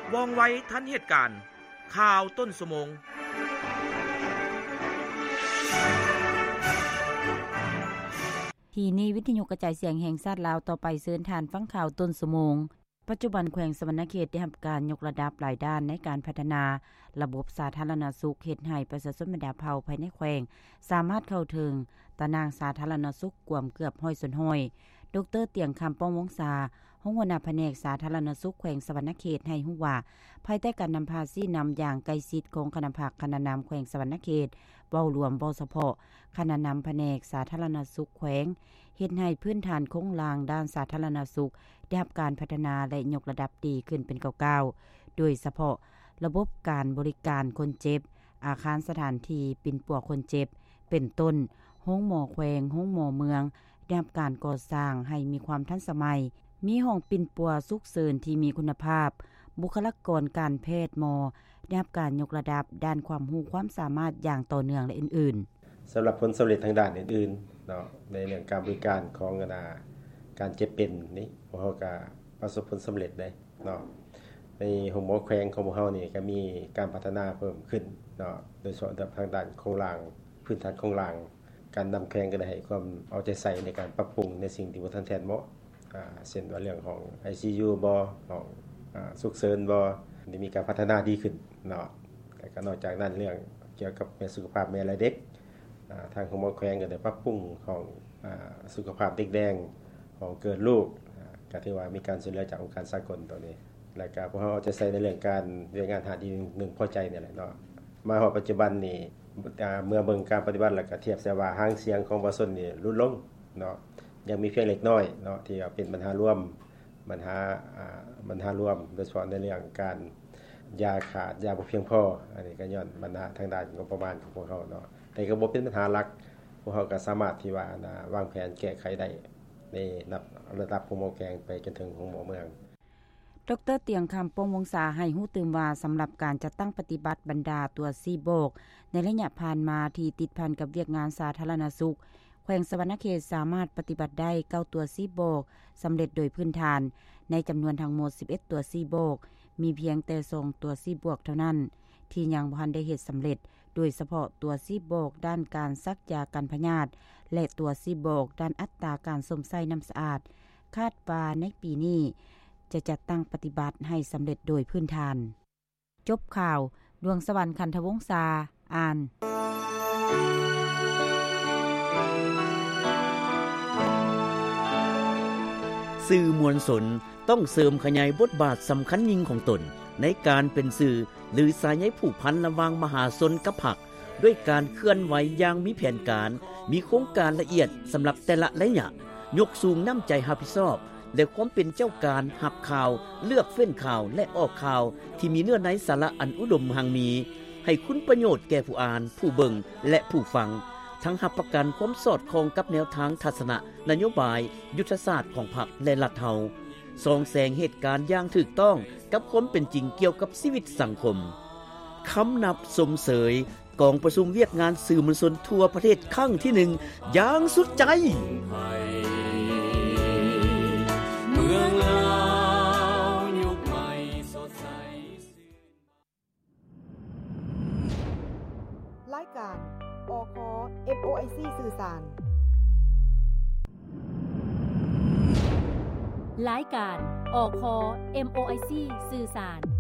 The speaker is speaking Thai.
ว่องไวทันเหตุการณ์ข่าวต้นชั่วโมงที่นี่วิทยุกระจายเสียงแห่งชาติลาวต่อไปเชิญทานฟังข่าวต้นชั่วโมงปัจจุบันแขวงสวรรณเขตได้รับการยกระดับหลายด้านในการพัฒนาระบบสาธารณสุขเฮ็ดให้ประชาชนบรรดาเผ่าภายในแขวงสามารถเข้าถึงตารางสาธารณสุขกว่าเกือบ100ส่วนห้อยดร.เตียงคำป้องวงศาหัวหน้าแผนกสาธารณสุขแขวงสวรรณเขตให้รู้ว่าภายใต้การนำพาซี่นำอย่างใกล้ชิดของคณะภาคคณะนำแขวงสวรรณเขตเว้ารวมเว้าเฉพาะคณะนำแผนกสาธารณสุขแขวงเฮ็ดให้พื้นฐานโครงสร้างด้านสาธารณสุขได้รับการพัฒนาและยกระดับดีขึ้นเป็นก้าวๆโดยเฉพาะระบบการบริการคนเจ็บอาคารสถานที่ปิ่นปัวคนเจ็บเป็นต้นโรงหมอแขวงโรงหมอเมืองได้รับการก่อสร้างให้มีความทันสมัยมีห้องปิ่นปัวสุขเสริญที่มีคุณภาพบุคลากรการแพทย์หมอได้รับการยกระดับด้านความรู้ความสามารถอย่างต่อเนื่องและอื่นๆสำหรับผลสำเร็จทางด้านอื่นๆเนาะในเรื่องการบริการของการเจ็บเป็นนี่พวกเฮาก็ประสบผลสำเร็จได้เนาะในโรงหมอแขวงของพวกเฮานี่ก็มีการพัฒนาเพิ่มขึ้นเนาะโดยเฉพาะทางด้านโครงสร้างพื้นฐานโครงสร้างการนำแขวงก็ได้ให้ความเอาใจใส่ในการปรับปรุงในสิ่งที่บ่ทันแทนเหมาะเช่นว่าเรื่องของ ICU บ่ของสุขเสริญบ่ได้มีการพัฒนาดีขึ้นเนาะแล้วก็นอกจากนั้นเรื่องเกี่ยวกับสุขภาพแม่และเด็กทางของหมอแขวงก็ได้ปรับปรุงของสุขภาพเด็กแดงของเกิดลูกก็ถือว่ามีการช่วยเหลือจากองค์การสากลตัวนี้แล้วก็พวกเฮาจะใช้ในเรื่องการเรียนงานหาดี1พอใจนี่แหละเนาะมาฮอดปัจจุบันนี้เมื่อเบิ่งการปฏิบัติแล้วก็เทียบได้ว่าหางเสียงของประชาชนนี่ลดลงเนาะยังมีเพียงเล็กน้อยเนาะที่เป็นปัญหารวมปัญหารวมโดยเฉพาะในเรื่องการยาขาดยาบ่เพียงพออันนี้ก็ย้อนปัญหาทางด้านงบประมาณของพวกเฮาเนาะแต่ก็บ่เป็นปัญหาหลักพวกเฮาก็สามารถที่ว่าวางแผนแก้ไขได้ในระดับของหมอแขวงไปจนถึงของหมอเมืองดร.เตียงคำป้องวงศาให้รู้ตื่นว่าสำหรับการจัดตั้งปฏิบัติบรรดาตัวซีโบกในระยะผ่านมาที่ติดพันกับเวียกงานสาธารณสุขแขวงสวรรณเขตสามารถปฏิบัติได้9ตัวซีโบกสำเร็จโดยพื้นฐานในจำนวนทั้งหมด11ตัวซีโบกมีเพียงแต่2ตัวซีบวกเท่านั้นที่ยังบ่ทันได้เฮ็ดสำเร็จโดยเฉพาะตัวซีโบกด้านการซักยากันพยาธิและตัวซีโบกด้านอัตราการสมไส้น้ำสะอาดคาดว่าในปีนี้จะจัดตั้งปฏิบัติให้สำเร็จโดยพื้นฐานจบข่าวดวงสวรรค์คันธวงศ์อ่านสื่อมวลชนต้องเสริมขยายบทบาทสำคัญยิ่งของตนในการเป็นสื่อหรือสายใยผูกพันระหว่างมหาชนกับพรรคด้วยการเคลื่อนไหวอย่างมีแผนการมีโครงการละเอียดสำหรับแต่ละระยะยกสูงน้ำใจรับผิดชอบและความเป็นเจ้าการหับข่าวเลือกเฟ้นข่าวและออกข่าวที่มีเนื้อในสาระอันอุดมหังมีให้คุณประโยชน์แก่ผู้อ่านผู้เบิ่งและผู้ฟังทั้งรับประกันความสอดคล้องกับแนวทางทัศนะนโยบายยุทธศาสตร์ของพรรคและรัฐเฮาส่องแสงเหตุการณ์อย่างถูกต้องกับความเป็นจริงเกี่ยวกับชีวิตสังคมคำนับสมเสยกองประชุมเวียกงานสื่อมวลชนทั่วประเทศครั้งที่1อย่างสุดใจเมืองลาวยุคใหม่สดใสรายการอค MOIC สื่อสารรายการอค MOIC สื่อสาร